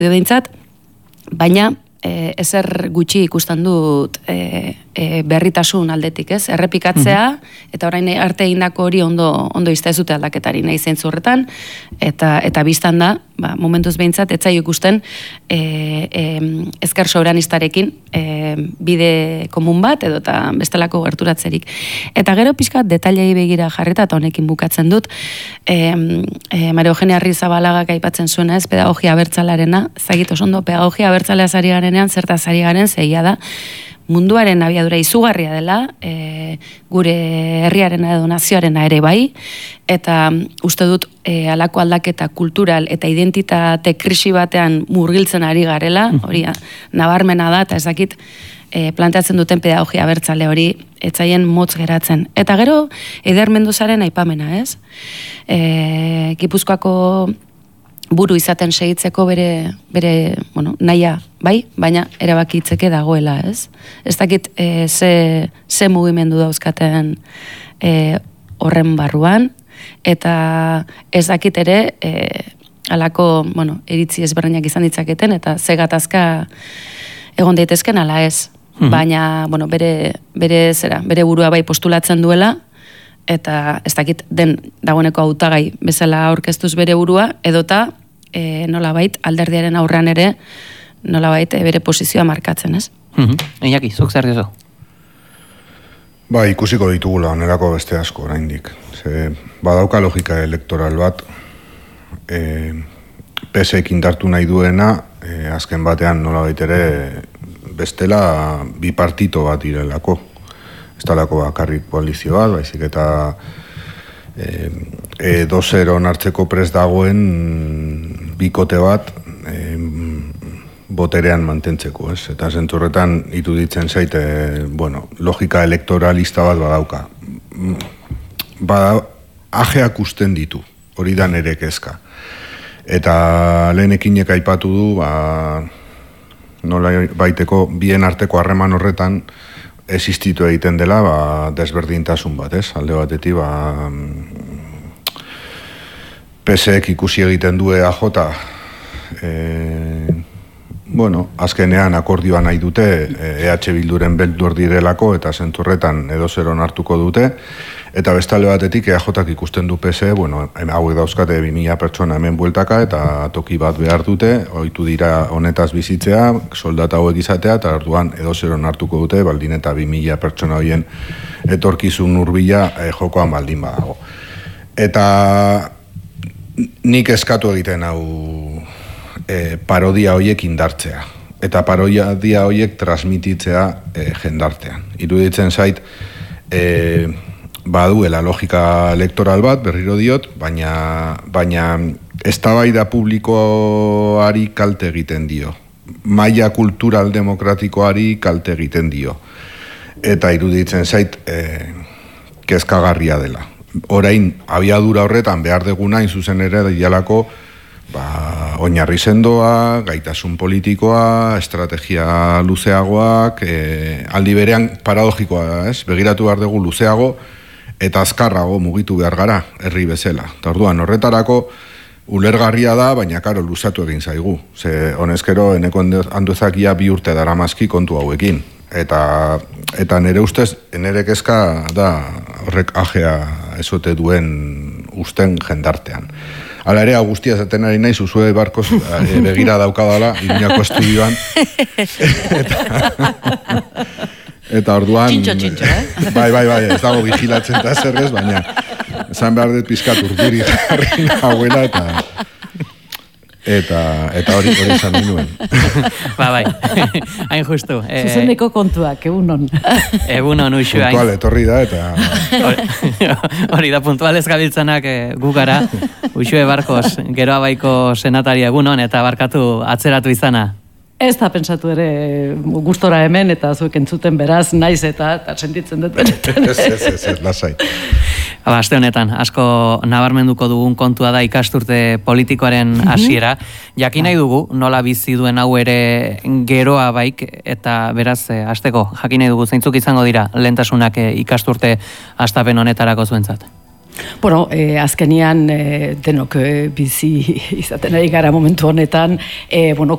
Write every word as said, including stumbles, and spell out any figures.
behintzat, baina e, ezer gutxi ikusten dut e, e, berritasun aldetik, ez? Errepikatzea, mm-hmm. eta orain arte egindako hori ondo ondo izta ez dute aldaketari nahi zentzu horretan, eta, eta biztan da, ba, momentuz behintzat, etzai ikusten e, e, ezker soberanistareken e, bide komun bat, edo eta bestelako gerturatzerik. Eta gero pixkat detailei begira jarreta, eta honekin bukatzen dut, e, e, Maria Eugenia Arrizabalaga aipatzen zuena, ez, pedagogia abertzalarena, zagit oso ondo, pedagogia abertzalea zari garenean, zertaz ari garen, zeia da, munduaren abiadura izugarria dela, e, gure herriarena edo nazioarena ere bai, eta uste dut e, alako aldaketa kultural eta identitate krisi batean murgiltzen ari garela, hori nabarmena da, eta ez dakit e, planteatzen duten pedagogia abertzale hori etzaien motz geratzen. Eta gero, Eider Mendozaren aipamena, ez? E, Gipuzkoako buru izaten segitzeko bere, bere bueno, naia, bai? Baina erabakitzeke dagoela, ez? Ez dakit e, ze, ze mugimendu dauzkaten e, horren barruan, eta ez dakit ere e, alako, bueno, iritzi ezberdinak izan ditzaketen, eta ze gatazka egon daitezken ala ez. Mm-hmm. Baina, bueno, bere, bere, zera, bere burua bai postulatzen duela, eta ez dakit den dagoeneko hautagai bezala aurkeztuz bere burua, edota e, nolabait alderdiaren aurrean ere nolabait e, bere posizioa markatzen, ez? Mm-hmm. Iñaki, zuk zer diozu? Ba, ikusiko ditugula onerako beste asko oraindik. Ze badauka logika elektoral bat, e, P S ek indartu nahi duena, e, azken batean nolabait ere bestela bi partito bat direlako. Ez talako bakarrik koalizio bat, baizik eta e, e, dozero onartzeko prest dagoen bikote bat e, boterean mantentzeko, ez? Eta zenturretan iruditzen zaite, bueno, logika elektoralista bat badauka. Bada, ajeak usten ditu, hori da nere kezka. Eta lehenekinek aipatu du, ba, nola baiteko bien arteko harreman horretan existitu egiten dela, ba, desberdintasun bat, ez? Alde batetik, ba, P S ek ikusi egiten du E A J, e, bueno, azkenean akordioa nahi dute E H Bilduren beldur direlako eta zenturretan edo zero hartuko dute, eta bestalde batetik E A Jak ikusten du P S E, bueno, hauek dauzkate bi mila pertsona hemen bueltaka eta toki bat behar dute, ohitu dira honetaz bizitzea, soldata hauek izatea, eta orduan edo zero hartuko dute, baldin eta bi mila pertsona horien etorkizun hurbila e, jokoan baldin badago. Eta nik eskatu egiten hau e, parodia horiek indartzea, eta parodia horiek transmititzea e, jendartean. Iruditzen zait, e, baduela logika elektoral bat, berriro diot, baina, baina eztabaida publikoari kalte egiten dio. Maila kultural demokratikoari kalte egiten dio. Eta iruditzen zait, e, kezkagarria dela. Orain, abiadura horretan behar deguna, zuzen ere, dialako, ba, oinarri sendoa, gaitasun politikoa, estrategia luzeagoak, e, aldi berean paradogikoa, ez? Begiratu behar dugu luzeago, eta azkarrago mugitu behar gara, herri bezala. Eta orduan, horretarako ulergarria da, baina karo luzatu egin zaigu. Ze honezkero, eneko handuezakia bi urte dara mazki kontu hauekin. Eta, eta nire ustez, nire kezka da horrek ajea ezote duen usten jendartean. Hala ere, Agustia zaten ari nahi, zuzue barkoz e, begira daukadala, Iruñako estudioan. eta, eta orduan... Txintxo, txintxo, eh? Bai, bai, bai, ez dago vigilatzen eta zerrez, baina esan behar dut pizkat urduri jarri nahuela, eta... Eta, eta hori hori izan minuen. Ba, bai, hain justu. E, Zuzeneko kontuak, egunon. Egunon, uxu, hain. Puntual, etorri da, eta... Hori da, puntual ez gabiltzanak e, gugara. Uxue Barkos, Geroa Baiko senatari egunon, eta barkatu atzeratu izana. Ez da pensatu ere gustora hemen, eta zuek entzuten beraz, naiz eta, eta sentitzen dut benetan. Ez, ez, ez, ez, lasai. Aste honetan, asko nabarmenduko dugun kontua da ikasturte politikoaren hasiera. Jakin nahi dugu, nola bizi duen hau ere Geroa Baik, eta beraz, hasteko, jakin nahi dugu, zeintzuk izango dira lehentasunak ikasturte hastapen honetarako zuentzat? Bueno, eh, azkenian eh, denok eh, bizi izaten ari gara momentu honetan, eh, bueno,